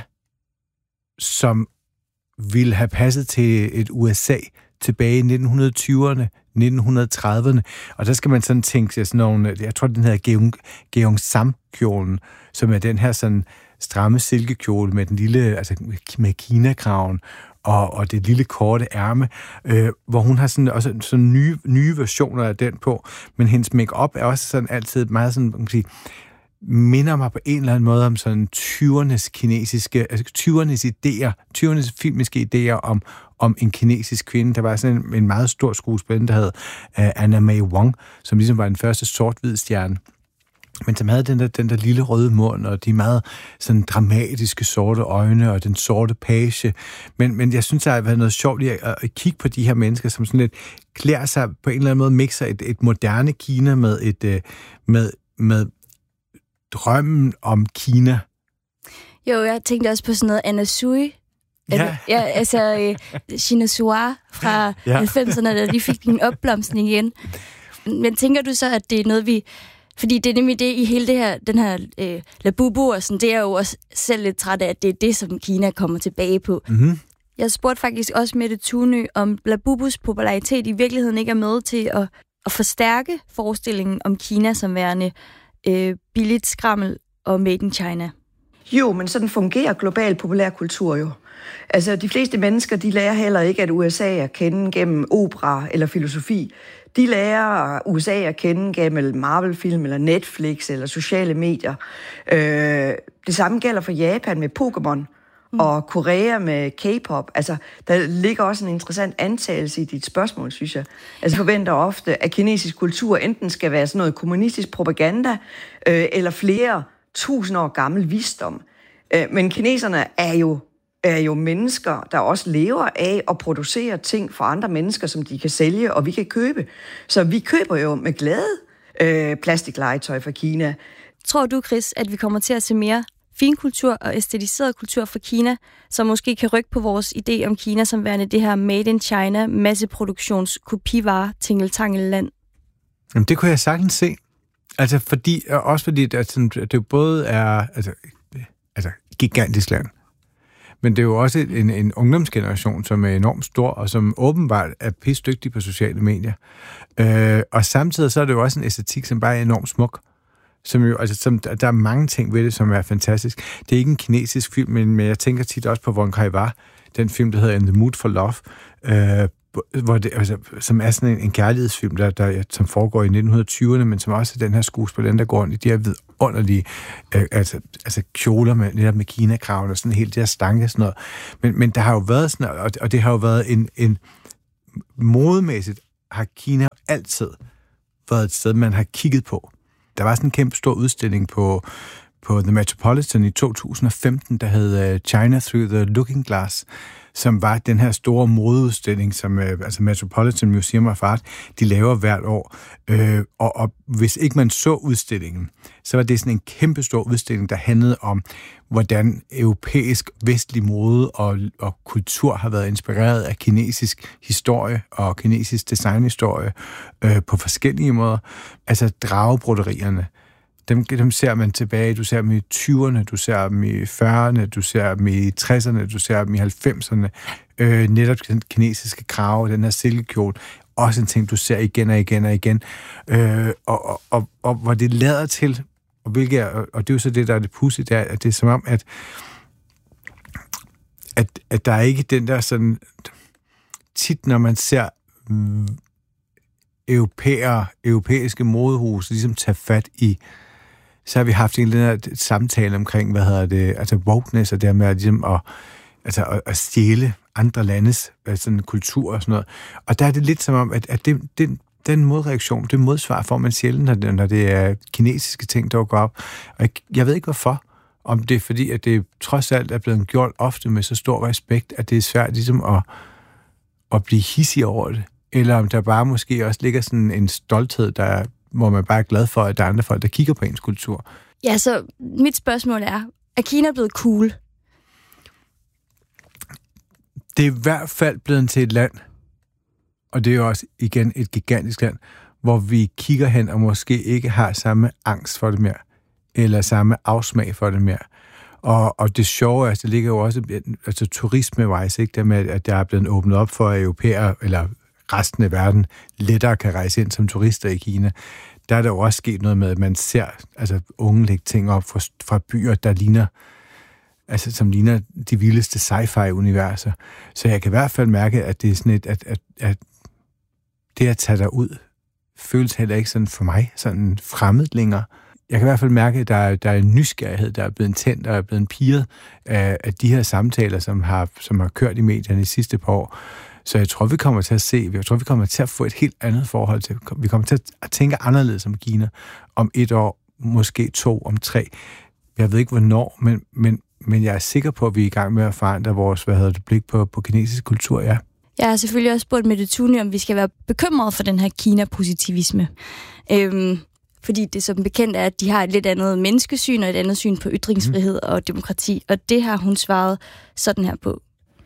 som ville have passet til et U S A tilbage i nitten tyverne, nitten trediverne, og der skal man sådan tænke sig sådan nogle, jeg tror, den hedder Gyeongsam-kjolen, som er den her sådan stramme silkekjole med den lille, altså med kinakraven og, og det lille korte ærme, øh, hvor hun har sådan også sådan nye, nye versioner af den på, men hendes make-up er også sådan altid meget sådan, man kan sige, minder mig på en eller anden måde om sådan tyvernes kinesiske, altså tyvernes idéer, tyvernes filmiske idéer om, om en kinesisk kvinde. Der var sådan en, en meget stor skuespiller, der hed uh, Anna May Wong, som ligesom var den første sort-hvid stjerne, men som havde den der, den der lille røde mund, og de meget sådan dramatiske sorte øjne, og den sorte page. Men, men jeg synes, der har været noget sjovt i at, at kigge på de her mennesker, som sådan lidt klæder sig på en eller anden måde, mixer et, et moderne Kina med et, med, med drømmen om Kina. Jo, jeg tænkte også på sådan noget Anna Sui, Ja, ja altså øh, Chinois fra ja. halvfemserne, da de fik en opblomstring igen. Men tænker du så, at det er noget, vi... Fordi det er nemlig det i hele det her, den her øh, Labubu og sådan, det er jo også selv lidt træt af, at det er det, som Kina kommer tilbage på. Mm-hmm. Jeg spurgte faktisk også Mette Thunø, om Labubus popularitet i virkeligheden ikke er med til at, at forstærke forestillingen om Kina som værende øh, billigt skrammel og made in China. Jo, men sådan fungerer global populærkultur jo. Altså, de fleste mennesker, de lærer heller ikke, at U S A at kende gennem opera eller filosofi. De lærer U S A at kende gennem Marvel-film eller Netflix eller sociale medier. Øh, det samme gælder for Japan med Pokémon mm. og Korea med K-pop. Altså, der ligger også en interessant antagelse i dit spørgsmål, synes jeg. Altså, forventer ofte, at kinesisk kultur enten skal være sådan noget kommunistisk propaganda øh, eller flere tusind år gammel visdom. Øh, men kineserne er jo er jo mennesker, der også lever af at producere ting for andre mennesker, som de kan sælge, og vi kan købe. Så vi køber jo med glæde øh, plastiklegetøj fra Kina. Tror du, Chris, at vi kommer til at se mere finkultur og æstetiseret kultur fra Kina, som måske kan rykke på vores idé om Kina som værende det her made in China, masseproduktions kopivare, tingeltangelland? Jamen, det kunne jeg sagtens se. Altså, fordi, også fordi at, sådan, at det både er altså, altså, gigantisk land, men det er jo også en, en ungdomsgeneration, som er enormt stor, og som åbenbart er pisdygtig på sociale medier. Øh, og samtidig så er det jo også en æstetik, som bare er enormt smuk. Som jo, altså, som, der er mange ting ved det, som er fantastisk. Det er ikke en kinesisk film, men, men jeg tænker tit også på Wong Kar-wai, den film, der hedder In the Mood for Love, øh, hvor det, altså, som er sådan en, en kærlighedsfilm, der, der, som foregår i nitten tyverne, men som også er den her skuespiller, der går rundt i de her vidunderlige øh, altså, altså kjoler med, netop med kinakraven og sådan helt det her stanke sådan noget. Men, men der har jo været sådan, og, og det har jo været en, en modemæssigt, har Kina altid været et sted, man har kigget på. Der var sådan en kæmpe stor udstilling på, på The Metropolitan i to tusind og femten, der hed China Through the Looking Glass, som var den her store modeudstilling, som altså Metropolitan Museum of Art, de laver hvert år. Øh, og, og hvis ikke man så udstillingen, så var det sådan en kæmpe stor udstilling, der handlede om, hvordan europæisk vestlig mode og, og kultur har været inspireret af kinesisk historie og kinesisk designhistorie øh, på forskellige måder. Altså dragebroderierne. Dem, dem ser man tilbage. Du ser dem i tyverne, du ser dem i fyrrerne, du ser dem i tresserne, du ser dem i halvfemserne. Øh, netop den kinesiske krave, den her silkekjole. Også en ting, du ser igen og igen og igen. Øh, og, og, og, og hvor det lader til, og, hvilket er, og det er jo så det, der er det pudsigt, det er, at det er som om, at, at, at der er ikke den der sådan... Tit, når man ser mm, europæere, europæiske modehuse ligesom tage fat i, så har vi haft en eller anden samtale omkring, hvad hedder det, altså wokeness og det her med at, ligesom, at, altså, at, at stjæle andre landes sådan, kultur og sådan noget. Og der er det lidt som om, at, at det, den, den modreaktion, det modsvar får man sjældent, når det, når det er kinesiske ting, der går op. Og jeg, jeg ved ikke hvorfor. Om det er fordi, at det trods alt er blevet gjort ofte med så stor respekt, at det er svært ligesom at, at blive hissig over det. Eller om der bare måske også ligger sådan en stolthed, der, hvor man bare er glad for, at der er andre folk, der kigger på ens kultur. Ja, så mit spørgsmål er, er Kina blevet cool? Det er i hvert fald blevet til et land, og det er jo også igen et gigantisk land, hvor vi kigger hen og måske ikke har samme angst for det mere, eller samme afsmag for det mere. Og, og det sjove er, at det ligger jo også altså, turisme-wise, ikke? Det med, at der er blevet åbnet op for europæere, eller resten af verden lettere kan rejse ind som turister i Kina. Der er der jo også sket noget med, at man ser altså, unge lægge ting op fra, fra byer, der ligner, altså, som ligner de vildeste sci-fi-universer. Så jeg kan i hvert fald mærke, at det er sådan et, at, at, at det at tage derud, føles heller ikke sådan for mig, sådan fremmed længere. Jeg kan i hvert fald mærke, at der er, der er en nysgerrighed, der er blevet tændt, der er blevet pirret af, af de her samtaler, som har, som har kørt i medierne de sidste par år. Så jeg tror, vi kommer til at se, jeg tror, vi kommer til at få et helt andet forhold til, vi kommer til at tænke anderledes om Kina om et år, måske to, om tre. Jeg ved ikke, hvornår, men, men, men jeg er sikker på, at vi er i gang med at forandre vores, hvad hedder det, blik på, på kinesisk kultur, ja. Jeg har selvfølgelig også spurgt Mette Thunø, om vi skal være bekymrede for den her Kina-positivisme. Øhm, fordi det som bekendt er, at de har et lidt andet menneskesyn og et andet syn på ytringsfrihed mm. og demokrati, og det har hun svaret sådan her på.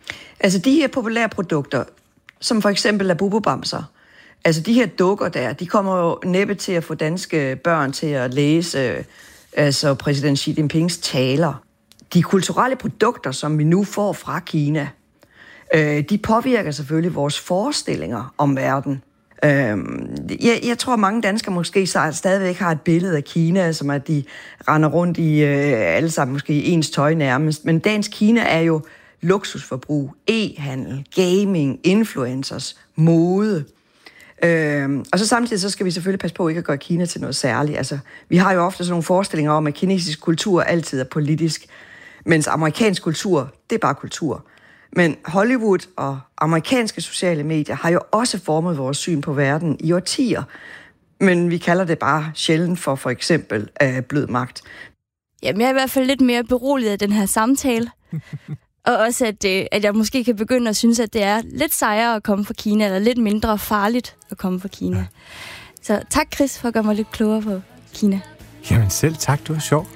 Altså de her populære produkter, som for eksempel Labubu-bamser, altså de her dukker der, de kommer jo næppe til at få danske børn til at læse altså præsident Xi Jinpings taler. De kulturelle produkter, som vi nu får fra Kina, øh, de påvirker selvfølgelig vores forestillinger om verden. Øh, jeg, jeg tror, mange danskere måske stadigvæk har et billede af Kina, som at de render rundt i øh, alle sammen måske ens tøj nærmest. Men dagens Kina er jo luksusforbrug, e-handel, gaming, influencers, mode. Øh, og så samtidig så skal vi selvfølgelig passe på ikke at gøre Kina til noget særligt. Altså, vi har jo ofte sådan nogle forestillinger om, at kinesisk kultur altid er politisk, mens amerikansk kultur, det er bare kultur. Men Hollywood og amerikanske sociale medier har jo også formet vores syn på verden i årtier. Men vi kalder det bare sjældent for for eksempel uh, blød magt. Jamen, jeg er i hvert fald lidt mere beroliget af den her samtale. Og også, at, øh, at jeg måske kan begynde at synes, at det er lidt sejere at komme fra Kina, eller lidt mindre farligt at komme fra Kina. Så tak, Chris, for at gøre mig lidt klogere på Kina. Jamen selv tak, du er sjov.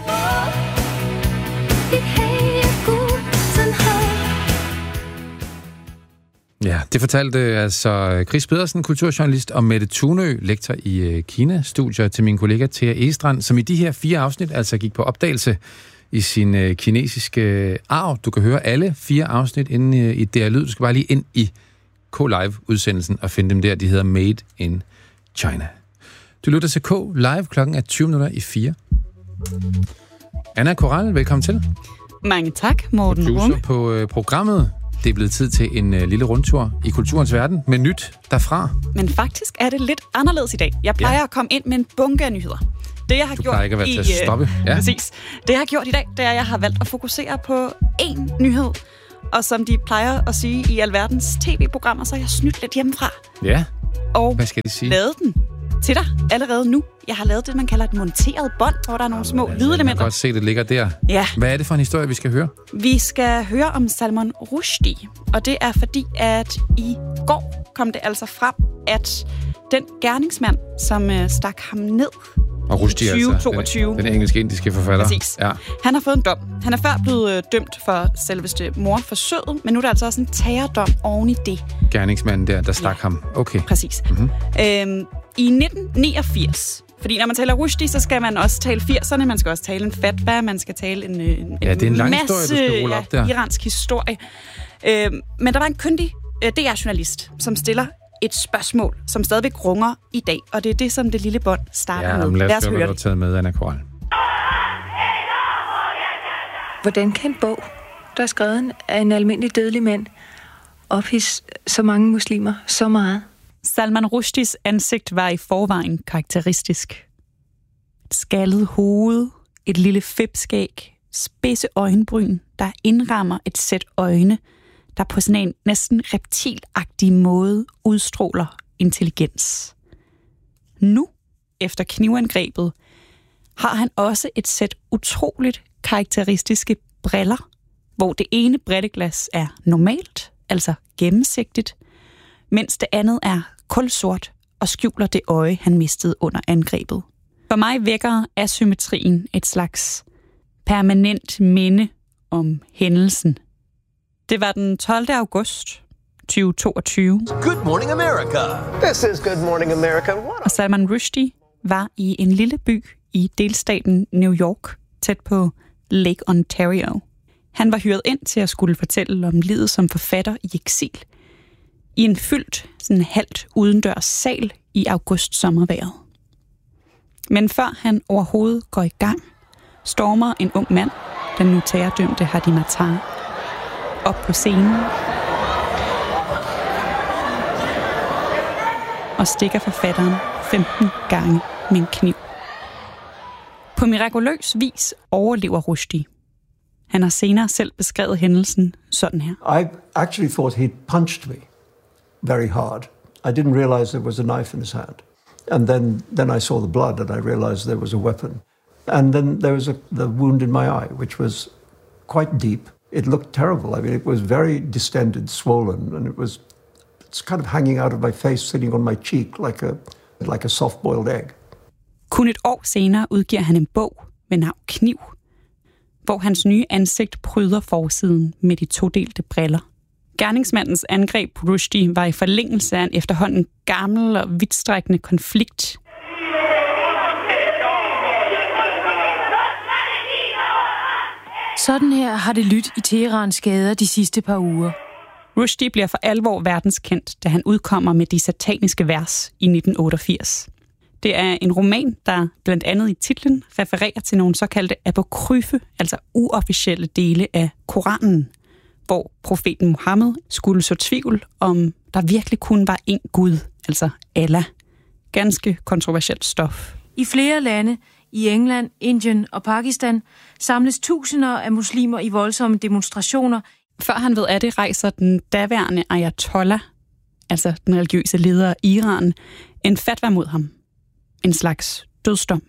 Ja, det fortalte altså Chris Pedersen, kulturjournalist, og Mette Tunø, lektor i Kina-studier, til min kollega Thea Estrand, som i de her fire afsnit altså gik på opdagelse i sin kinesiske arv. Du kan høre alle fire afsnit inde i D R Lyd. Du skal bare lige ind i K-Live-udsendelsen og finde dem der. De hedder Made in China. Du lytter til K-Live. Klokken er tyve minutter i fire. Anna Koral, velkommen til. Mange tak, Morten Runge. Producer på øh, programmet. Det er blevet tid til en øh, lille rundtur i kulturens verden med nyt derfra. Men faktisk er det lidt anderledes i dag. Jeg plejer ja. at komme ind med en bunke af nyheder. Det, jeg har du gjort ikke at være i, til at stoppe. Ja. Præcis. Det, jeg har gjort i dag, det er, at jeg har valgt at fokusere på én nyhed. Og som de plejer at sige i alverdens tv-programmer, så har jeg snydt lidt hjemmefra. Ja. Og hvad skal de sige? Lavet den til dig allerede nu. Jeg har lavet det, man kalder et monteret bånd, hvor der er nogle små altså, lydelementer. Jeg kan godt se, det ligger der. Ja. Hvad er det for en historie, vi skal høre? Vi skal høre om Salman Rushdie, og det er fordi, at i går kom det altså frem, at den gerningsmand, som øh, stak ham ned og Rushdie, i tyve toogtyve... Altså, den, den engelsk-indiske forfatter. Præcis. Ja. Han har fået en dom. Han er før blevet øh, dømt for selveste mordforsøget, men nu er der altså også en terrordom oven i det. Gerningsmanden der, der stak ja. ham. Okay. Præcis. Mm-hmm. Øhm, I nitten niogfirs... Fordi når man taler Rushdie, så skal man også tale firserne, man skal også tale en fatwa, man skal tale en, en, ja, det er en lang masse historie, du skal rulle op der. Ja, iransk historie. Øh, men der var en kyndig øh, D R-journalist, som stiller et spørgsmål, som stadigvæk runger i dag, og det er det, som det lille bånd starter ja, med. Lad os, lad os høre, hvad du har taget med, Anna Koral. Hvordan kan en bog, der er skrevet af en almindelig dødelig mand, ophidse så mange muslimer så meget? Salman Rushdies ansigt var i forvejen karakteristisk. Et skaldet hoved, et lille fedtskæg, spidse øjenbryn, der indrammer et sæt øjne, der på sådan en næsten reptilagtig måde udstråler intelligens. Nu, efter knivangrebet, har han også et sæt utroligt karakteristiske briller, hvor det ene brilleglas er normalt, altså gennemsigtigt, mens det andet er kulsort og skjuler det øje, han mistede under angrebet. For mig vækker asymmetrien et slags permanent minde om hændelsen. Det var den tolvte august tyve toogtyve. Good morning America. This is Good Morning America. What og Salman Rushdie var i en lille by i delstaten New York, tæt på Lake Ontario. Han var hyret ind til at skulle fortælle om livet som forfatter i eksil, i en fyldt, sådan halvt udendørs sal i august-sommervejret. Men før han overhovedet går i gang, stormer en ung mand, den nu terrordømte Hadi Matar, op på scenen og stikker forfatteren femten gange med en kniv. På mirakuløs vis overlever Rushdie. Han har senere selv beskrevet hændelsen sådan her. I actually thought he'd punched me very hard. I didn't realize there was a knife in his hand. And then, then I saw the blood and I realized there was a weapon. And then there was a, the wound in my eye, which was quite deep. It looked terrible. I mean, it was very distended, swollen, and it was it's kind of hanging out of my face, sitting on my cheek like a, like a soft-boiled egg. Kun et år senere udgiver han en bog med navn Kniv. hvor hans nye ansigt pryder forsiden med de todelte briller. Gerningsmandens angreb på Rushdie var i forlængelse af en efterhånden gammel og vidtstrækkende konflikt. Sådan her har det lyttet i Teherans gader de sidste par uger. Rushdie bliver for alvor verdenskendt, da han udkommer med De sataniske vers i nitten otteogfirs. Det er en roman, der blandt andet i titlen refererer til nogle såkaldte apokryfe, altså uofficielle dele af Koranen, hvor profeten Muhammed skulle så tvivl om, der virkelig kun var én Gud, altså Allah. Ganske kontroversielt stof. I flere lande, i England, Indien og Pakistan, samles tusinder af muslimer i voldsomme demonstrationer. Før han ved af det, rejser den daværende ayatollah, altså den religiøse leder af Iran, en fatwa mod ham. En slags dødsdom.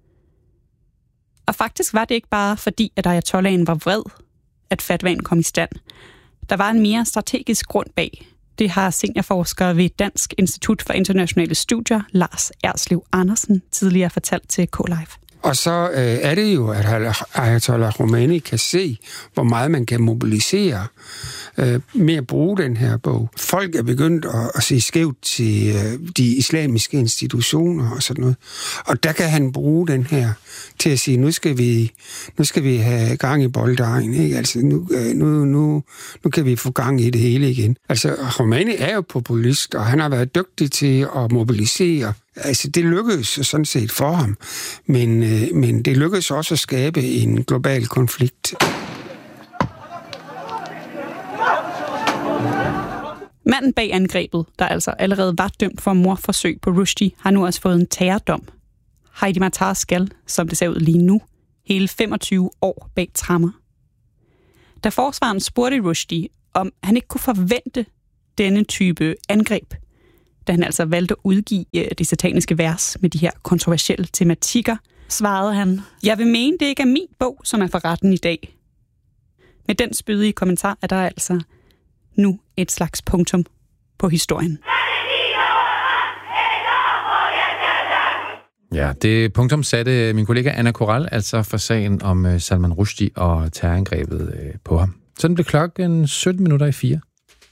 Og faktisk var det ikke bare fordi, at ayatollahen var vred, at fatwaen kom i stand. Der var en mere strategisk grund bag. Det har seniorforsker ved Dansk Institut for Internationale Studier, Lars Erslev Andersen, tidligere fortalt til K-Live. Og så øh, er det jo, at Ayatollah Khomeini kan se, hvor meget man kan mobilisere øh, med at bruge den her bog. Folk er begyndt at, at se skævt til øh, de islamiske institutioner og sådan noget. Og der kan han bruge den her til at sige, nu skal vi, nu skal vi have gang i bolddejen, ikke? Altså, nu, øh, nu, nu, nu kan vi få gang i det hele igen. Altså, Khomeini er jo populist, og han har været dygtig til at mobilisere. Altså, det lykkedes sådan set for ham, men, øh, men det lykkedes også at skabe en global konflikt. Manden bag angrebet, der altså allerede var dømt for mordforsøg på Rushdie, har nu også fået en terrordom. Heidi Matar skal, som det ser ud lige nu, hele femogtyve år bag tremmer. Da forsvaren spurgte Rushdie, om han ikke kunne forvente denne type angreb, da han altså valgte at udgive De sataniske vers med de her kontroversielle tematikker, svarede han, jeg vil mene, det ikke er min bog, som er for retten i dag. Med den spydige kommentar er der altså nu et slags punktum på historien. Ja, det punktum satte min kollega Anna Koral, altså for sagen om Salman Rushdie og terrorangrebet på ham. Så den blev klokken sytten minutter i fire.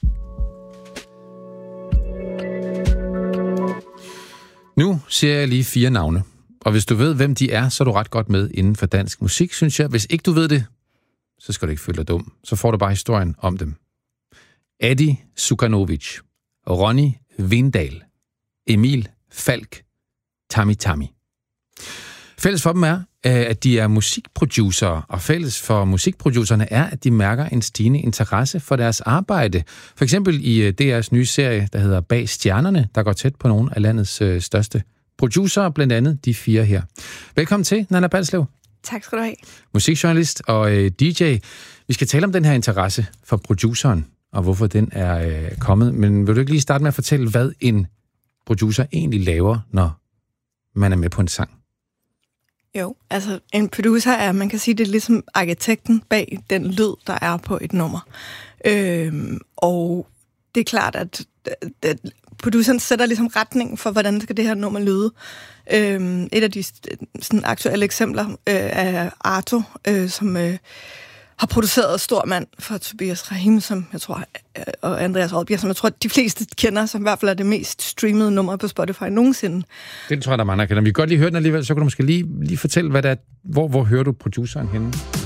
Nu ser jeg lige fire navne, og hvis du ved, hvem de er, så er du ret godt med inden for dansk musik, synes jeg. Hvis ikke du ved det, så skal du ikke føle dig dum. Så får du bare historien om dem. Adi Sukanovic, Ronny Vindal, Emil Falk, Tammy Tammy. Fælles for dem er, at de er musikproducere, og fælles for musikproducerne er, at de mærker en stigende interesse for deres arbejde. For eksempel i D R's nye serie, der hedder Bag Stjernerne, der går tæt på nogle af landets øh, største producere, blandt andet de fire her. Velkommen til, Nanna Balslev. Tak skal du have. Musikjournalist og øh, D J. Vi skal tale om den her interesse for produceren, og hvorfor den er øh, kommet. Men vil du ikke lige starte med at fortælle, hvad en producer egentlig laver, når man er med på en sang? Jo, altså en producer er, man kan sige, det er ligesom arkitekten bag den lyd, der er på et nummer. Øhm, og det er klart, at, at produceren sætter ligesom retningen for, hvordan skal det her nummer lyde. Øhm, et af de sådan, aktuelle eksempler øh, er Arto, øh, som øh, har produceret Stor Mand for Tobias Rahim, som jeg tror, øh, og Andreas Oddbjerg, som jeg tror, de fleste kender, som i hvert fald er det mest streamede nummer på Spotify nogensinde. Det tror jeg, der er mange, der kender. Vi kan godt lige høre den alligevel, så kan du måske lige, lige fortælle, hvad der er, hvor, hvor hører du produceren henne?